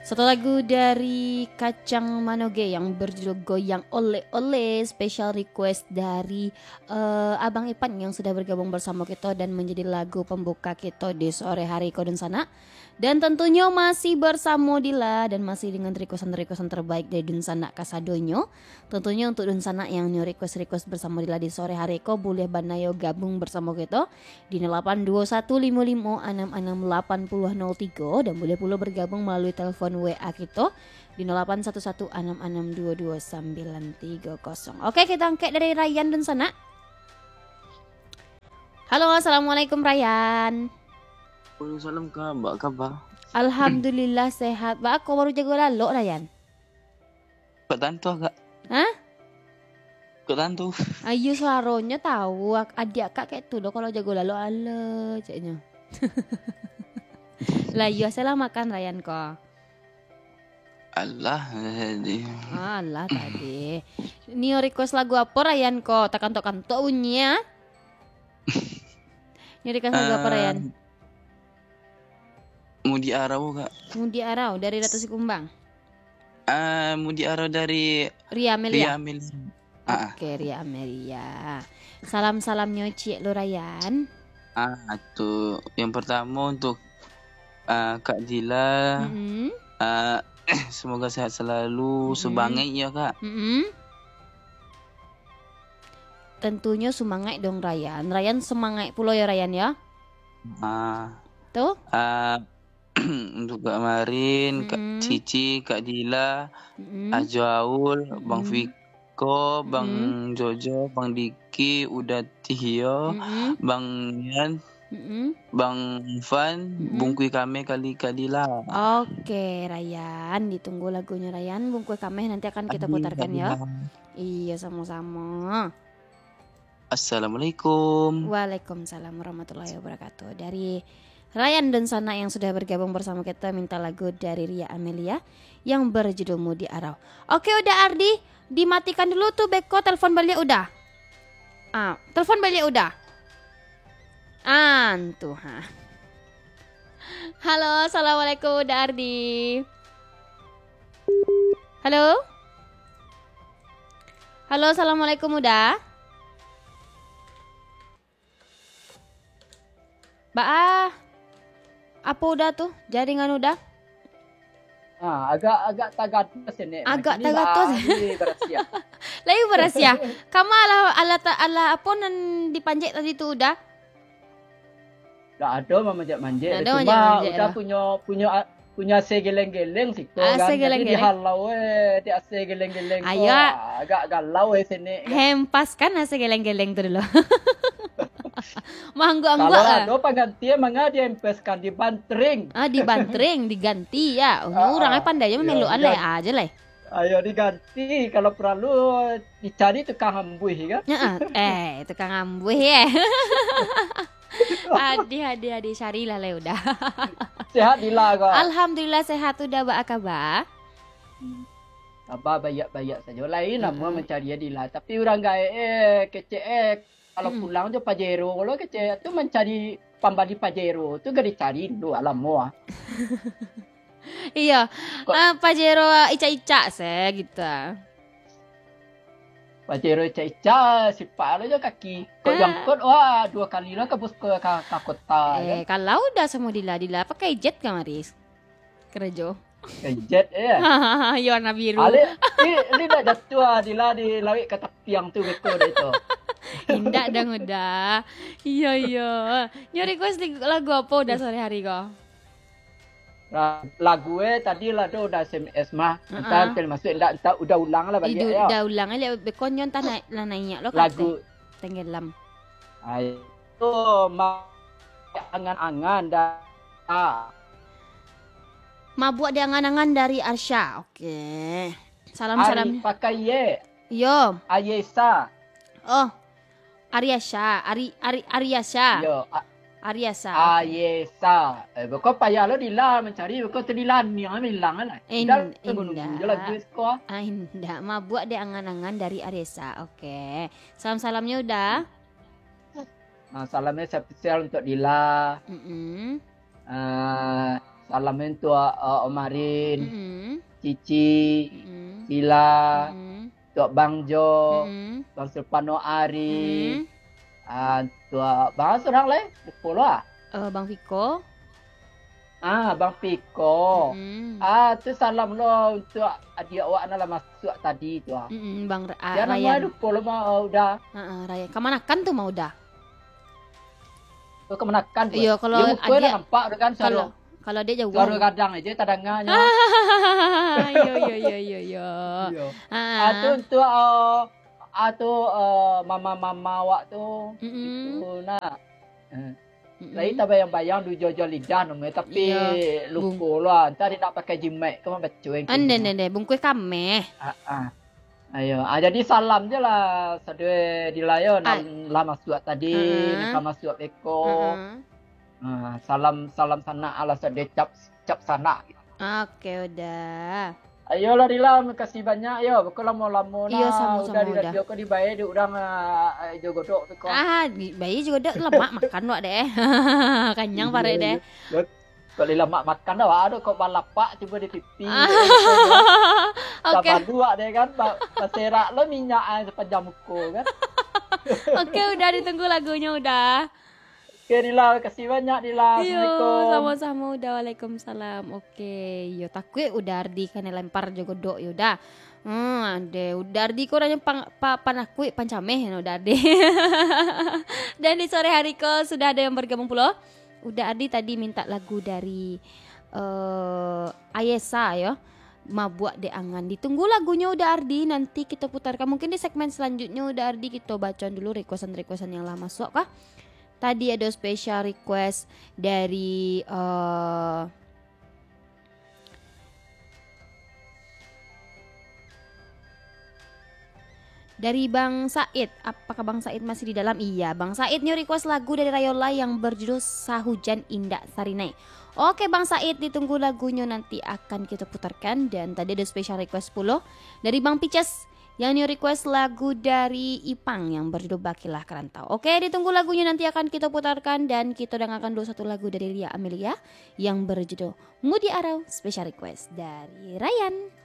Satu lagu dari Kacang Manoge yang berjudul Goyang Oleh special request dari Abang Ipan yang sudah bergabung bersama kita dan menjadi lagu pembuka kita di sore hari Kodun Sana. Dan tentunya masih bersama Dila dan masih dengan requestan terbaik dari Dun Sana Kasadonyo. Tentunya untuk Dun Sana yang new request bersama Dila di sore hari ko boleh banayo gabung bersama kita di 082155668003 dan boleh pula bergabung melalui telepon WA kita di 081166222930. Oke, kita angkat dari Ryan Dun Sana. Halo, assalamualaikum Ryan. Waalaikumsalam Kak, Mbak kabar? Alhamdulillah sehat. Mbak, aku baru jago lalu Ryan. Kak Tanto Kak. Hah? Kak Tanto. Ayo suaranya tahu adik kak kayak tuh kalau jago lalu ale caknya. Lah iya saya makan Ryan kok. Allah tadi. Ini request lagu apa Ryan kok? Tekan bunyinya. Ini request lagu apa Ryan? Mudi Arau Kak. Mudi Arau dari Ratu Sikumbang. Mudi Arau dari Ria Amelia. Oke, Ria Amelia. Salam nyoci lo Ryan. Tuh yang pertama untuk Kak Dila. Semoga sehat selalu, semangat ya Kak. Tentunya semangat dong Ryan. Ryan semangat pula ya Ryan ya. Tuh. Untuk Kak Marin, Kak Cici, Kak Dila, Ajaul, Bang Viko, Bang Jojo, Bang Diki, Uda Tihyo, Bang Yan, Bang Van, Bungkui Kame kali Kak Dila. Oke Ryan, ditunggu lagunya Ryan. Bungkui Kame nanti akan kita putarkan ya. Iya sama-sama. Assalamualaikum. Waalaikumsalam warahmatullahi wabarakatuh. Dari Ryan dan Sana yang sudah bergabung bersama kita minta lagu dari Ria Amelia yang berjudul Mudi Arau. Oke udah Ardi, dimatikan dulu tuh Beko, telepon balik udah. Telepon balik udah. Tuh Halo, assalamualaikum udah Ardi. Halo, assalamualaikum udah. Apa udah tuh? Jaringan udah? Agak tagatos ini. Agak tagatos. Lagi berasia. Kamu ala apa nan dipanjat tadi tuh udah? Gak ada memanjat-manjat. Cuma udah punya ase geleng-geleng sih. Ase geleng-geleng. Dihalau di ase geleng-geleng. Ayo. Agak galau sini. Hempaskan ase geleng-geleng tuh dulu. Manggo-anggo. Kalau ada penggantian mangga dihempaskan dibantering. Dibantering, diganti ya. Orangnya pandainya memeluan lah aja lah. Ayo diganti kalau perlu dicari tukang ambuh kan? Tukang ambuh ya. Adi syarilah lah udah. Sehat Dila kok. Alhamdulillah sehat udah kabar. Abah bayak saja. Lain nama mencari Dila. Tapi orang gak kecek. Kalau pulang tuh Pajero. Kalau kecek tuh mencari pembadi Pajero. Tuh gak dicari dulu alam mua. Iya. Pajero ica-ica saya gitu. Pajero ica-ica. Sipa aja kaki. Kok jangkut. Wah 2 kali lah ke bus ke kota. Kalau udah semua Dila pakai jet kan Maris? Kerejo. Jet ya. Ya warna biru. Ini dah jatuh Dila di lawik ke tepiang tuh betul itu. Indah dong udah. Iya. Nyari request lagu apa udah sore hari kok? Lagu tadi lah tuh udah SMS mah. Entar masuk enggak udah ulang lah bagi ya. Udah ulang aja bekonyon tanah nanya lo lagu tenggelam. Itu angan-angan dah. Mabuk di angan-angan dari Arsya. Oke. Salam. Pakai ye. Yo. Ayesa. Oh. Aryasha. Yo. Aryasa. Ayesa. Kau payah lo Dila mencari kau terdilan ni hilang lah. Indah. Indah. Mabuk di angan-angan dari Aryasa. Oke. Salamnya udah. Salamnya spesial untuk Dila. salam untuk Om Marin, Mm-mm. Cici, Mm-mm. Sila, Mm-mm. untuk Bang Jo, Mm-mm. Bang Sulpano Ari, Mm-mm. untuk Bang seorang lain, lupa lah. Bang Viko. Bang Piko. Mm-mm. Tu salam lo untuk adik awak nak masuk tadi tu. Mm-mm. Bang Dia nama Ryan. lupa lo mah udah. Ryan. Kemanakan tuh mau udah? Tu kemenakan tu. Iya, kalau dia muka adik- dah nampak tu kan Kalau suara. kalau dia jauh. Suara kadang aja tadangannya. Yo. Iya. Ah. Tu untuk mama-mama awak tu. Mm-mm. Itu nak. Mm-mm. Lagi tak bayang-bayang du jojo lidah namanya tapi Iya. lupa lah. Entar dia nak pakai jimat ke mana bacuing. Ande, bungkui kame. Ayo, jadi salam je lah. Sedih dilayo lah masuk tadi, nak masuk Eko. Salam sana ala sedih cap sana. Oke, udah. Ayolah Dila, makasih banyak yo. Bukan lama-lama Iya, sama-sama udah di udah. radio kau dibayar di orang jogodok tu kau. Bayi juga udah lemak makan wak deh. Kanyang pare deh. Kalau lemak makan dah, ada kau balapak coba di TV. Oke. Sama dua deh kan, serak lo minyak sepanjang muka kan. Oke, udah ditunggu lagunya udah. Oke Dila, kasih banyak Dila. Yo, Assalamualaikum. sama-sama udah. Waalaikumsalam. Oke, yo takut udah Ardi kan lempar jogodok yo udah. Udah Ardi kau nanya panakui pancameh udah Ardi. Dan di sore hari ko sudah ada yang bergabung pula. Udah Ardi tadi minta lagu dari Ayesa ya. Mabuk de angan. Ditunggu lagunya udah Ardi, nanti kita putarkan mungkin di segmen selanjutnya udah Ardi kita bacain dulu requestan yang lama masuk kah. Tadi ada special request dari Bang Said. Apakah Bang Said masih di dalam? Iya, Bang Said new request lagu dari Rayola yang berjudul Sahujan Indah Sarinai. Oke Bang Said, ditunggu lagunya nanti akan kita putarkan. Dan tadi ada special request 10 dari Bang Pices yang new request lagu dari Ipang yang berjudul Bakilah Kerantau. Oke, ditunggu lagunya nanti akan kita putarkan. Dan kita dengarkan dulu satu lagu dari Lia Amelia yang berjudul Ngudi Arau, special request dari Ryan.